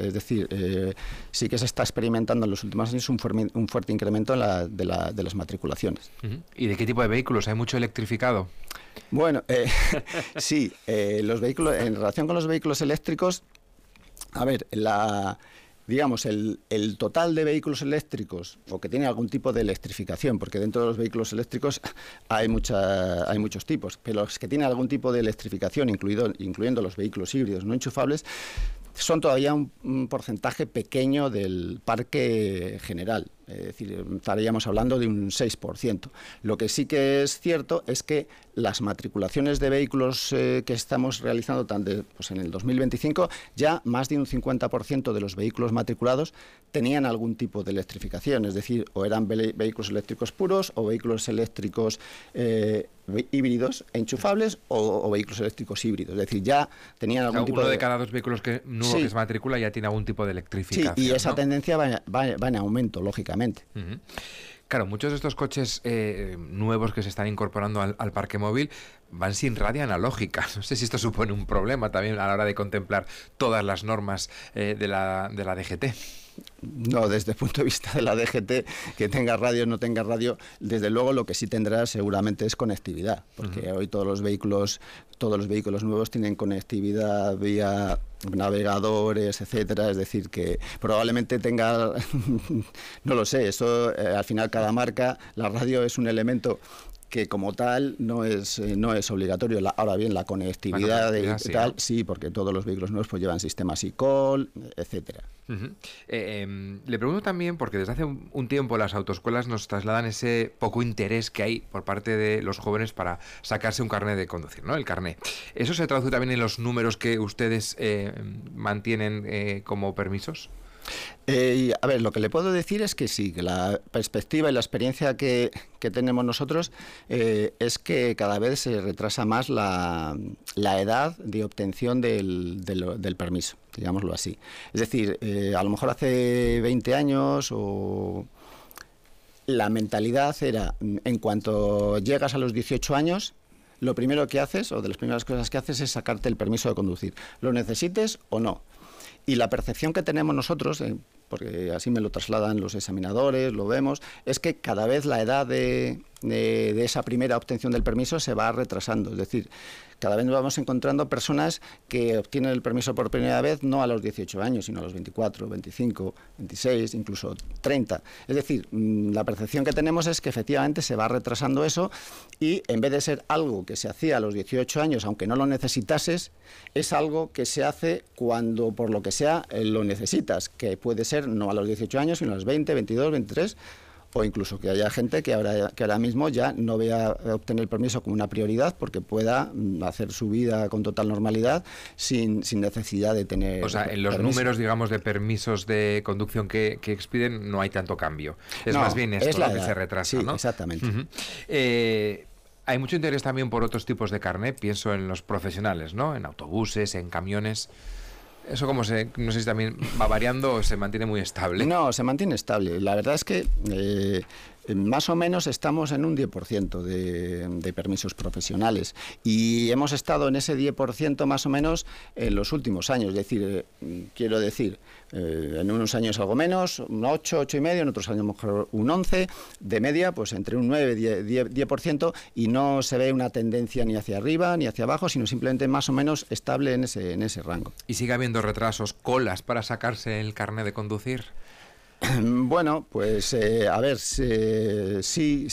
Es decir, sí que se está experimentando en los últimos años un fuerte incremento de las matriculaciones. ¿Y de qué tipo de vehículos? ¿Hay mucho electrificado? Bueno, sí, los vehículos, en relación con los vehículos eléctricos, a ver, digamos, el total de vehículos eléctricos o que tienen algún tipo de electrificación, porque dentro de los vehículos eléctricos hay muchos tipos, pero los que tienen algún tipo de electrificación, incluyendo los vehículos híbridos no enchufables, son todavía un porcentaje pequeño del parque general. Es decir, estaríamos hablando de un 6%. Lo que sí que es cierto es que las matriculaciones de vehículos que estamos realizando pues en el 2025, ya más de un 50% de los vehículos matriculados tenían algún tipo de electrificación, es decir, o eran vehículos eléctricos puros o vehículos eléctricos híbridos enchufables o vehículos eléctricos híbridos. Es decir, ya tenían algún tipo uno de cada dos vehículos nuevo que se matricula ya tiene algún tipo de electrificación. Sí, y esa ¿no? tendencia va en aumento, lógicamente. Uh-huh. Claro, muchos de estos coches nuevos que se están incorporando al parque móvil van sin radio analógica. No sé si esto supone un problema también a la hora de contemplar todas las normas de la DGT. No, desde el punto de vista de la DGT, que tenga radio o no tenga radio, desde luego lo que sí tendrá seguramente es conectividad, porque hoy todos los vehículos nuevos tienen conectividad vía navegadores, etcétera, es decir, que probablemente tenga, no lo sé, eso al final cada marca, la radio es un elemento que como tal no es obligatorio. Ahora bien, la conectividad y tal, ¿no? Sí, porque todos los vehículos nuevos pues llevan sistemas eCall, etcétera. Uh-huh. Le pregunto también, porque desde hace un tiempo las autoescuelas nos trasladan ese poco interés que hay por parte de los jóvenes para sacarse un carnet de conducir, ¿no? El carnet. ¿Eso se traduce también en los números que ustedes mantienen como permisos? A ver, lo que le puedo decir es que sí, que la perspectiva y la experiencia que tenemos nosotros es que cada vez se retrasa más la edad de obtención del permiso, digámoslo así. Es decir, a lo mejor hace 20 años la mentalidad era, en cuanto llegas a los 18 años, lo primero que haces, o de las primeras cosas que haces, es sacarte el permiso de conducir, lo necesites o no. Y la percepción que tenemos nosotros, porque así me lo trasladan los examinadores, lo vemos, es que cada vez la edad de esa primera obtención del permiso se va retrasando. Es decir, cada vez nos vamos encontrando personas que obtienen el permiso por primera vez no a los 18 años, sino a los 24, 25, 26, incluso 30. Es decir, la percepción que tenemos es que efectivamente se va retrasando eso y en vez de ser algo que se hacía a los 18 años, aunque no lo necesitases, es algo que se hace cuando, por lo que sea, lo necesitas, que puede ser no a los 18 años, sino a los 20, 22, 23, o incluso que haya gente que ahora mismo ya no vea obtener el permiso como una prioridad porque pueda hacer su vida con total normalidad sin necesidad de tener. O sea, en los números, digamos, de permisos de conducción que expiden no hay tanto cambio. Es más bien esto lo que se retrasa, sí, ¿no? Exactamente. Uh-huh. Hay mucho interés también por otros tipos de carnet, pienso en los profesionales, ¿no? En autobuses, en camiones. ¿Eso no sé si también va variando o se mantiene muy estable? No, se mantiene estable. La verdad es que más o menos estamos en un 10% de permisos profesionales y hemos estado en ese 10% más o menos en los últimos años. Es decir, quiero decir, en unos años algo menos, un 8, 8,5, en otros años mejor un 11, de media pues entre un 9 y 10%, y no se ve una tendencia ni hacia arriba ni hacia abajo, sino simplemente más o menos estable en ese rango. ¿Y sigue habiendo retrasos, colas para sacarse el carnet de conducir? Bueno, pues a ver, sí,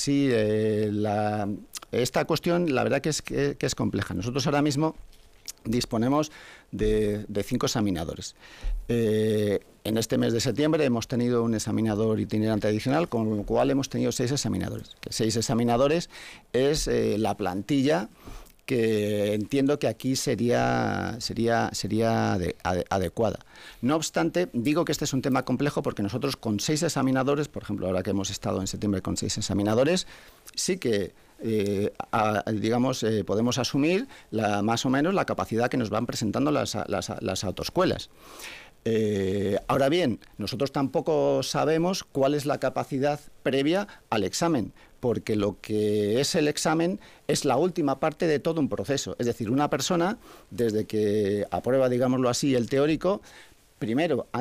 esta cuestión la verdad que es compleja. Nosotros ahora mismo disponemos de 5 examinadores. En este mes de septiembre hemos tenido un examinador itinerante adicional, con lo cual hemos tenido 6 examinadores. 6 examinadores es la plantilla que entiendo que aquí sería adecuada. No obstante, digo que este es un tema complejo porque nosotros con 6 examinadores, por ejemplo, ahora que hemos estado en septiembre con 6 examinadores, sí que podemos asumir más o menos la capacidad que nos van presentando las autoescuelas. Ahora bien, nosotros tampoco sabemos cuál es la capacidad previa al examen, porque lo que es el examen es la última parte de todo un proceso. Es decir, una persona, desde que aprueba, digámoslo así, el teórico, primero